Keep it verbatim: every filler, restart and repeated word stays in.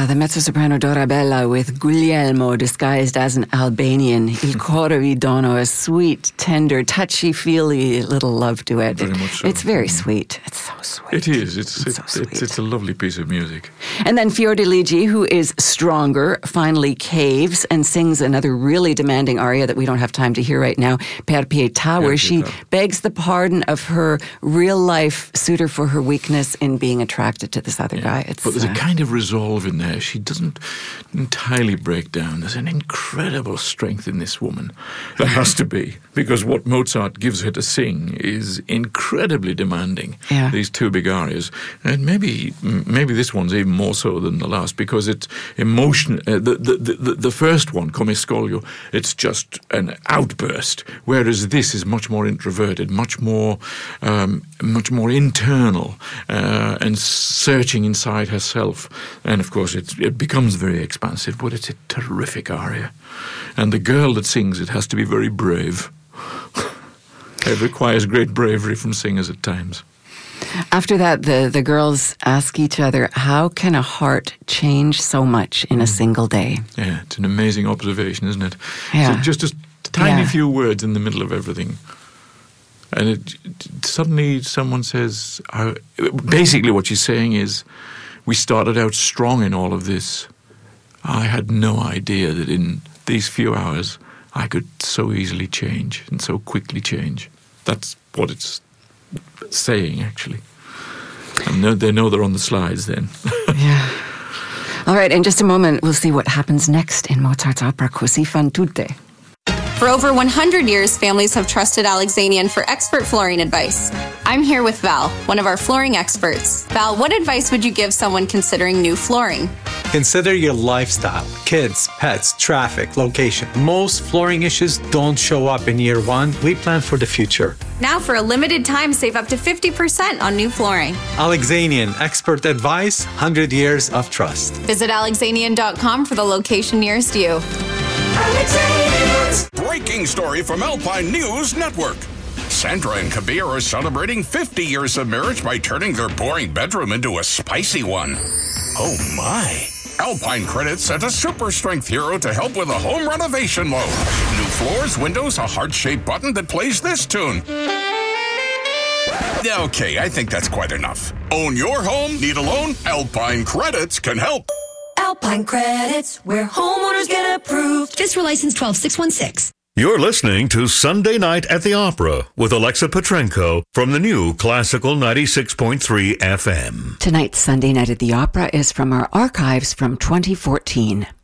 the mezzo-soprano Dorabella with Guglielmo disguised as an Albanian. Il coro vi dono, a sweet, tender, touchy-feely little love duet. Very much so. It's very sweet. It's so sweet. It is. It's it's, it's, so it's, sweet. it's a lovely piece of music. And then Fiordiligi, who is stronger, finally caves and sings another really demanding aria that we don't have time to hear right now, Per Pietà, where she begs the pardon of her real-life suitor for her weakness in being attracted to this other Yeah. guy. It's, but there's uh, a kind of resolve in there. She doesn't entirely break down. There's an incredible strength in this woman. There has to be, because what Mozart gives her to sing is incredibly demanding. Yeah. These two big arias, and maybe maybe this one's even more so than the last, because it's emotion. Uh, the, the the the first one, Come Scoglio, it's just an outburst, whereas this is much more introverted, much more um, much more internal, uh, and searching inside herself. And of course, it it becomes very expansive, but it's a terrific aria. And the girl that sings it has to be very brave. It requires great bravery from singers at times. After that, the, the girls ask each other, how can a heart change so much in a single day? Yeah, it's an amazing observation, isn't it? Yeah. So just a tiny Yeah. few words in the middle of everything. And it, it, suddenly someone says, uh, basically what she's saying is, we started out strong in all of this. I had no idea that in these few hours I could so easily change and so quickly change. That's what it's saying, actually. And no, they know they're on the slides then. Yeah. All right, in just a moment, we'll see what happens next in Mozart's opera Così fan tutte. For over one hundred years, families have trusted Alexanian for expert flooring advice. I'm here with Val, one of our flooring experts. Val, what advice would you give someone considering new flooring? Consider your lifestyle, kids, pets, traffic, location. Most flooring issues don't show up in year one. We plan for the future. Now, for a limited time, save up to fifty percent on new flooring. Alexanian, expert advice, one hundred years of trust. Visit alexanian dot com for the location nearest you. Breaking story from Alpine News Network. Sandra and Kabir are celebrating fifty years of marriage by turning their boring bedroom into a spicy one. Oh my. Alpine Credit sent a super strength hero to help with a home renovation loan. New floors, windows, a heart-shaped button that plays this tune. Okay, I think that's quite enough. Own your home? Need a loan? Alpine Credits can help. Alpine Credits, where homeowners get approved. FISRA license twelve six one six. You're listening to Sunday Night at the Opera with Alexa Petrenko from the new Classical ninety-six point three F M. Tonight's Sunday Night at the Opera is from our archives from twenty fourteen.